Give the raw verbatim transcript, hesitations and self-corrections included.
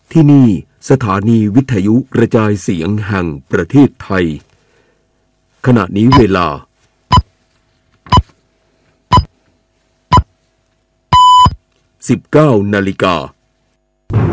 ที่นี่สถานีวิทยุกระจายเสียงแห่งประเทศไทยขณะนี้เวลาสิบเก้านาฬิกา